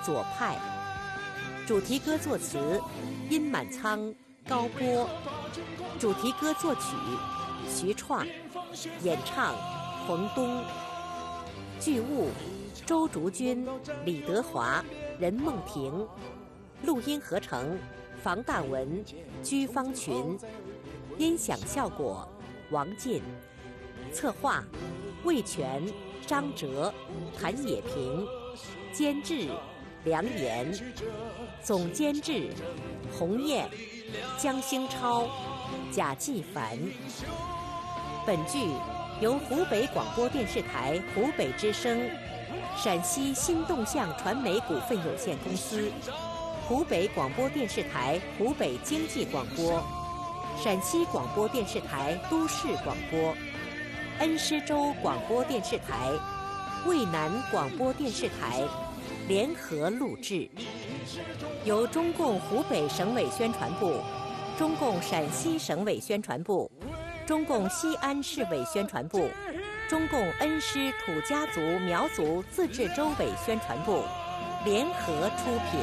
左派。主题歌作词殷满仓、高波，主题歌作曲徐创，演唱冯东。剧务周竹君、李德华、任梦婷。录音合成房大文、居方群。音响效果王进。策划魏全、张哲、谭野平。监制梁岩。总监制洪燕、江兴超、贾继凡。本剧由湖北广播电视台湖北之声、陕西新动向传媒股份有限公司、湖北广播电视台湖北经济广播、陕西广播电视台都市广播、恩施州广播电视台、渭南广播电视台联合录制，由中共湖北省委宣传部、中共陕西省委宣传部、中共西安市委宣传部、中共恩施土家族苗族自治州委宣传部联合出品。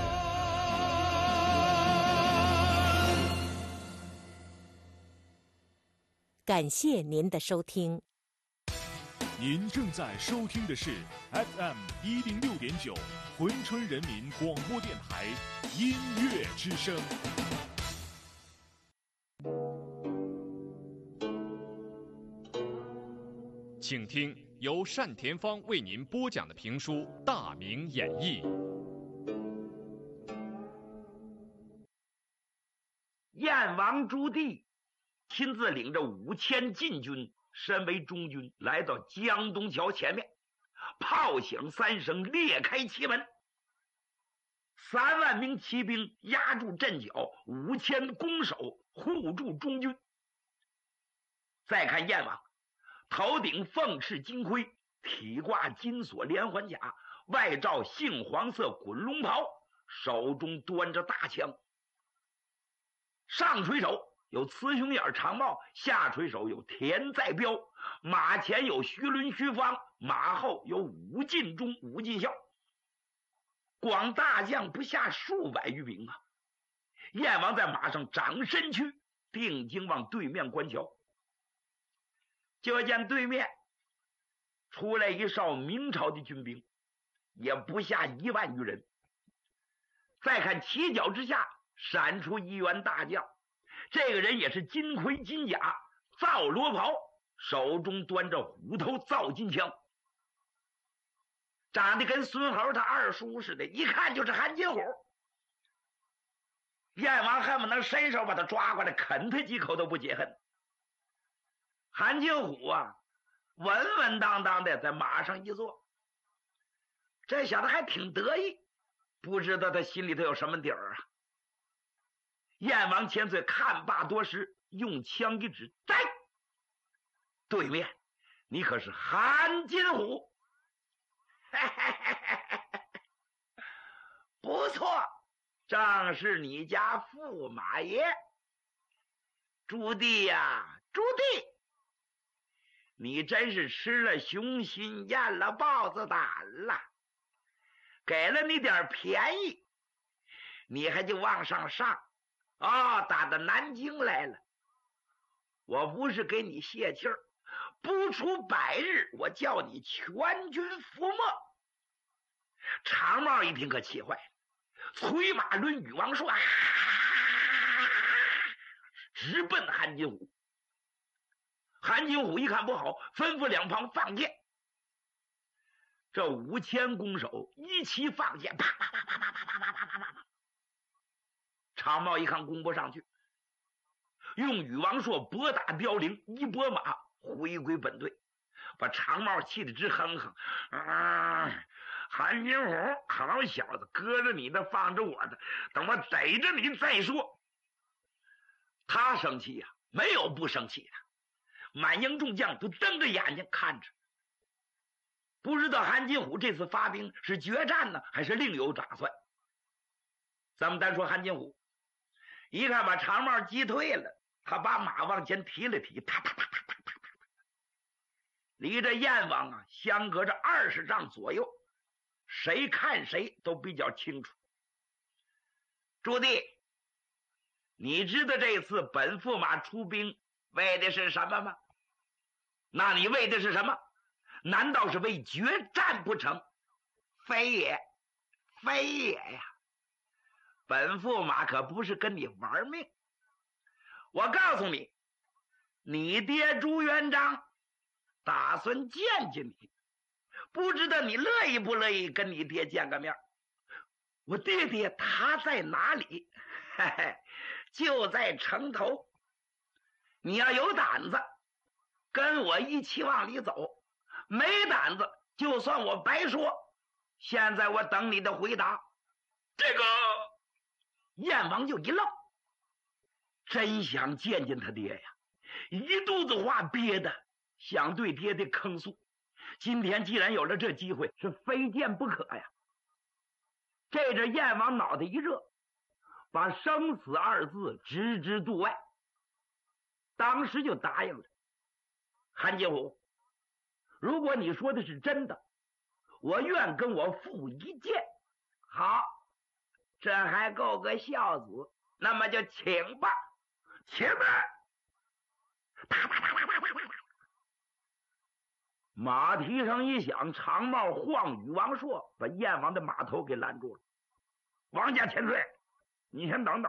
感谢您的收听。 您正在收听的是 FM106.9珲春人民广播电台音乐之声。请听由单田芳为您播讲的评书《大明演义》。 燕王朱棣亲自领着5000禁军，身为中军，来到江东桥前面，炮响3声，裂开旗门。3万名骑兵压住阵脚，5000弓手护住中军。再看燕王，头顶凤翅金盔，体挂金锁连环甲，外罩杏黄色滚龙袍，手中端着大枪。上垂手有雌雄眼长帽，下垂手有田在标，马前有徐伦徐方，马后有武进忠武进孝，广大将不下数百余名啊！燕王在马上掌身躯，定睛往对面观瞧，就见对面出来一哨明朝的军兵，也不下1万余人。再看旗角之下闪出一员大将，这个人也是金盔金甲，皂罗袍，手中端着虎头皂金枪，长得跟孙猴他二叔似的，一看就是韩金虎。燕王恨不能伸手把他抓过来啃他几口都不解恨。韩金虎啊，稳稳当当的在马上一坐，这小子还挺得意，不知道他心里头有什么底儿啊。燕王千岁看罢多时，用枪一指，在对面，你可是韩金虎？不错，正是你家驸马爷。朱棣呀，朱棣，你真是吃了雄心咽了豹子胆了，给了你点便宜，你还就往上上打到南京来了。我不是给你泄气儿，不出100日，我叫你全军覆没。长帽一听可气坏了，催马抡羽王槊，直奔韩金虎。韩金虎一看不好，吩咐两旁放箭。这5000弓手一齐放箭，啪啪啪啪啪啪啪啪啪啪啪。长帽一看攻不上去，用羽王槊拨打凋零，一拨马回归本队，把长帽气得直哼哼。韩金虎，好小子，搁着你的放着我的，等我逮着你再说。他生气呀，没有不生气的。满营众将都瞪着眼睛看着，不知道韩金虎这次发兵是决战呢，还是另有打算。咱们单说韩金虎，一看把长帽击退了，他把马往前提了提，啪啪啪啪啪啪啪，离着燕王啊相隔着20丈左右。 谁看谁都比较清楚。朱棣，你知道这次本驸马出兵为的是什么吗？那你为的是什么？难道是为决战不成？非也，非也呀！本驸马可不是跟你玩命。我告诉你，你爹朱元璋打算见见你，不知道你乐意不乐意跟你爹见个面。我爹爹他在哪里？嘿嘿，就在城头。你要有胆子，跟我一起往里走；没胆子，就算我白说。现在我等你的回答。这个燕王就一愣，真想见见他爹呀，一肚子话憋的，想对爹爹倾诉。今天既然有了这机会，是非见不可呀。这阵燕王脑袋一热，把生死二字置之度外，当时就答应了。韩金虎，如果你说的是真的，我愿跟我父一见。好，这还够个孝子，那么就请吧，请吧。马蹄声一响，长帽晃羽王朔把燕王的马头给拦住了。王家千岁，你先等等，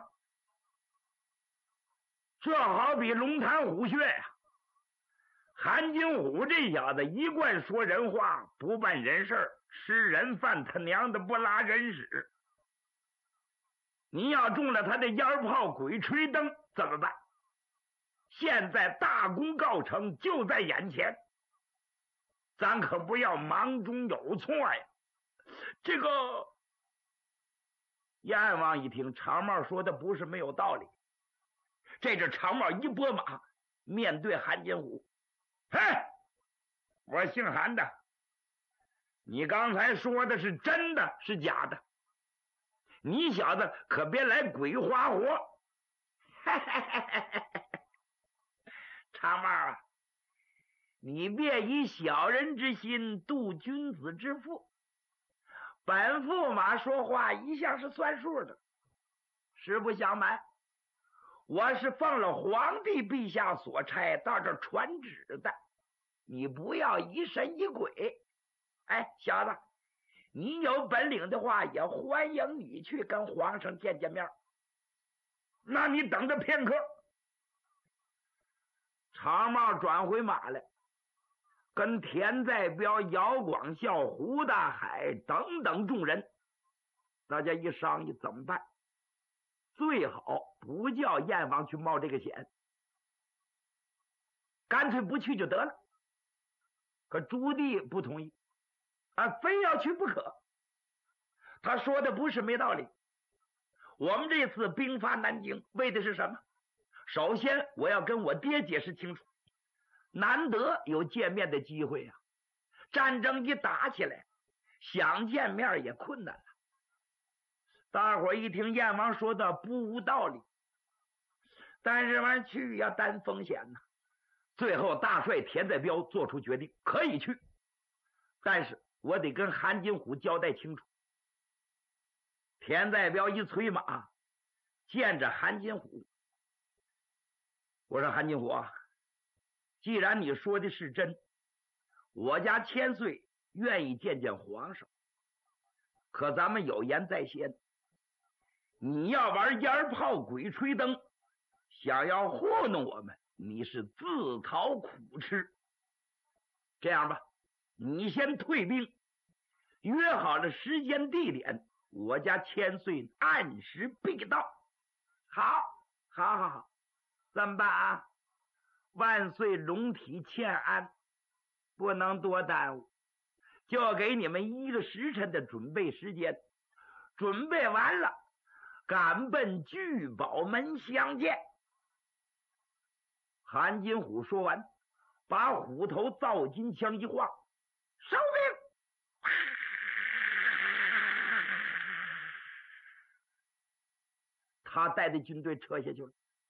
这好比龙潭虎穴呀！韩金虎这小子一贯说人话，不办人事，吃人饭他娘的不拉人屎。你要中了他的烟炮鬼吹灯怎么办？现在大功告成，就在眼前，咱可不要忙中有错呀。这个燕王一听长帽说的不是没有道理，这阵长帽一拨马，面对韩金虎，嘿，我姓韩的，你刚才说的是真的是假的？你小子可别来鬼花活。长帽啊，你别以小人之心度君子之腹。本驸马说话一向是算数的，实不相瞒，我是奉了皇帝陛下所差到这传旨的，你不要疑神疑鬼。哎，小子，你有本领的话，也欢迎你去跟皇上见见面。那你等着片刻。长帽转回马来，跟田在彪、姚广孝、胡大海等等众人，大家一商议怎么办？最好不叫燕王去冒这个险，干脆不去就得了。可朱棣不同意，非要去不可。他说的不是没道理。我们这次兵发南京为的是什么？首先我要跟我爹解释清楚，难得有见面的机会啊，战争一打起来，想见面也困难了。大伙一听燕王说的不无道理，但是玩意去要担风险呢。最后大帅田在彪做出决定，可以去，但是我得跟韩金虎交代清楚。田在彪一催马，见着韩金虎，我说韩金虎啊，既然你说的是真，我家千岁愿意见见皇上，可咱们有言在先，你要玩烟炮鬼吹灯，想要糊弄我们，你是自讨苦吃。这样吧，你先退兵，约好了时间地点，我家千岁按时必到。好，这么办啊？万岁龙体欠安，不能多耽误，就给你们1个时辰的准备时间，准备完了赶奔聚宝门相见。韩金虎说完，把虎头造金枪一晃，收兵。他带的军队撤下去了。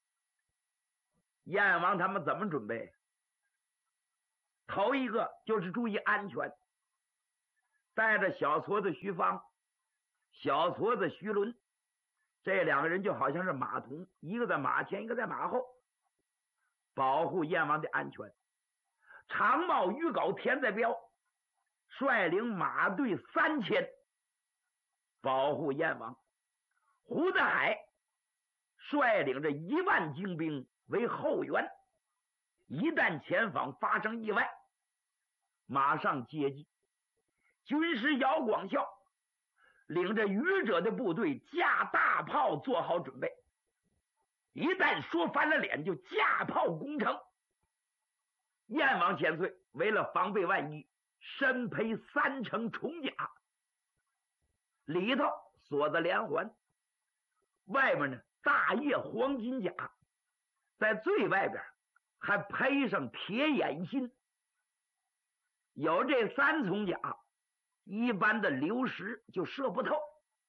燕王他们怎么准备？头一个就是注意安全， 带着小矬子徐芳、小矬子徐伦，这两个人就好像是马童，一个在马前，一个在马后，保护燕王的安全。长茂、于皋、田在彪率领马队3000，保护燕王。胡子海率领着1万精兵为后援，一旦前方发生意外，马上接济。军师姚广孝领着愚者的部队架大炮做好准备，一旦说翻了脸就架炮攻城。燕王千岁为了防备万一，身披3层重甲，里头锁着连环，外面呢大叶黄金甲，在最外边还配上铁眼心。有这3重甲，一般的流石就射不透。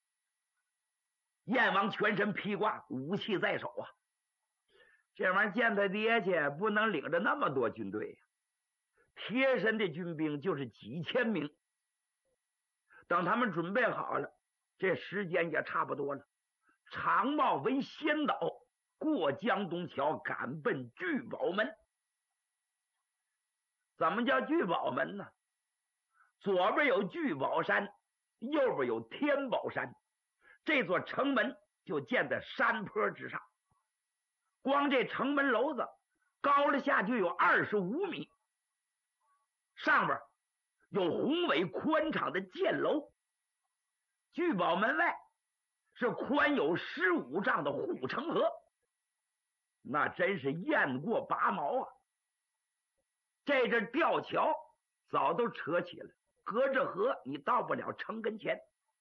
燕王全身披挂，武器在手啊，这玩意儿见他爹去，不能领着那么多军队呀，贴身的军兵就是几千名。等他们准备好了，这时间也差不多了。长茂为先导，过江东桥，赶奔聚宝门。怎么叫聚宝门呢？左边有聚宝山，右边有天宝山，这座城门就建在山坡之上。光这城门楼子高了下就有25米，上边有宏伟宽敞的箭楼。聚宝门外是宽有15丈的护城河，那真是雁过拔毛啊！这阵吊桥早都扯起了，隔着河你到不了城跟前。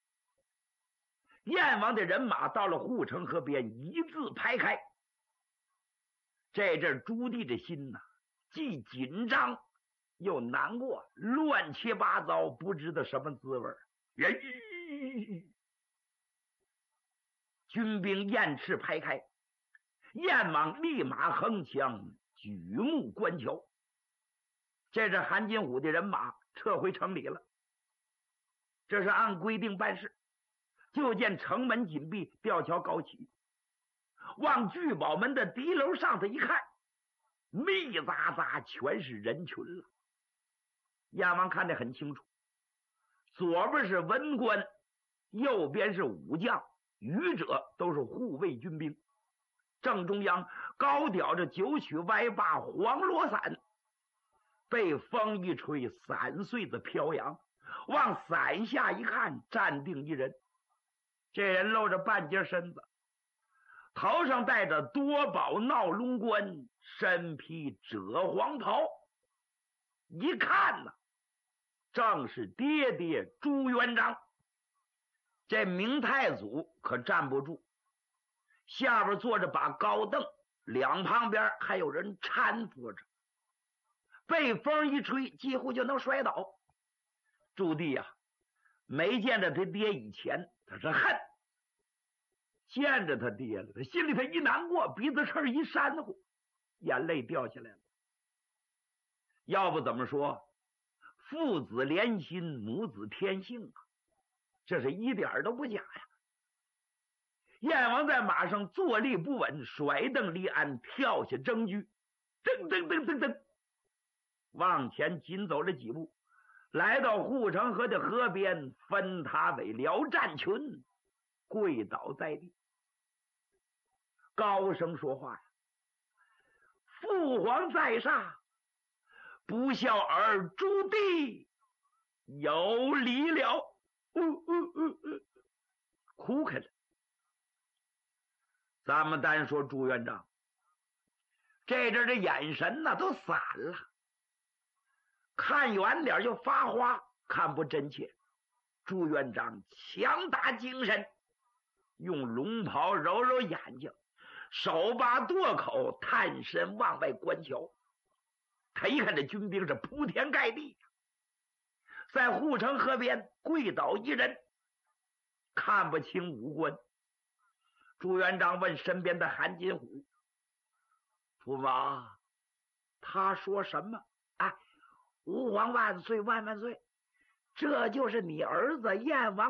燕王的人马到了护城河边，一字排开。这阵朱棣的心呐，既紧张又难过，乱七八糟，不知道什么滋味。军兵雁翅排开，燕王立马横枪举目观瞧。这是韩金虎的人马撤回城里了，这是按规定办事。就见城门紧闭，吊桥高起，往聚宝门的敌楼上头一看，密匝匝全是人群了。燕王看得很清楚，左边是文官，右边是武将，愚者都是护卫军兵。正中央高吊着9曲歪把黄罗伞，被风一吹，伞穗子飘扬。往伞下一看，站定一人，这人露着半截身子，头上戴着多宝闹龙冠，身披赭黄袍。一看呢，正是爹爹朱元璋。这明太祖可站不住，下边坐着把高凳，两旁边还有人搀扶着，被风一吹，几乎就能摔倒。朱棣啊，没见着他爹以前，他是恨；见着他爹了，他心里头一难过，鼻子刺一煽乎，眼泪掉下来了。要不怎么说父子连心，母子天性啊，这是一点都不假呀。燕王在马上坐立不稳，甩蹬离鞍，跳下征驹，噔噔噔噔噔，往前紧走了几步，来到护城河的河边，分塔尾撩战群，跪倒在地，高声说话呀：“父皇在上，不孝儿朱棣有礼了。”哭开了。咱们单说朱元璋，这阵的眼神呢都散了，看远点就发花，看不真切。朱元璋强打精神，用龙袍揉揉眼睛，手把垛口，探身往外观瞧。他一看这军兵是铺天盖地，在护城河边跪倒一人，看不清五官。朱元璋问身边的韩金虎：“驸马，他说什么？”“哎，吾皇万岁万万岁！ 这就是你儿子燕王